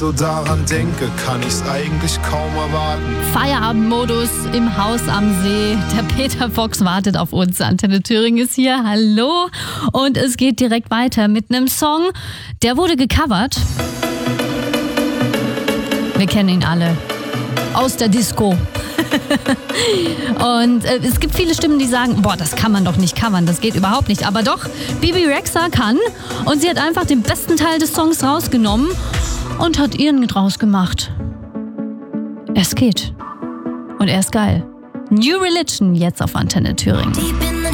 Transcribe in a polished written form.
So daran denke, kann ich's eigentlich kaum erwarten. Feierabendmodus im Haus am See. Der Peter Fox wartet auf uns. Antenne Thüringen ist hier. Hallo. Und es geht direkt weiter mit einem Song, der wurde gecovert. Wir kennen ihn alle. Aus der Disco. Und es gibt viele Stimmen, die sagen, boah, das kann man doch nicht covern, das geht überhaupt nicht. Aber doch, Bebe Rexha kann. Und sie hat einfach den besten Teil des Songs rausgenommen und hat ihren draus gemacht. Es geht. Und er ist geil. New Religion jetzt auf Antenne Thüringen.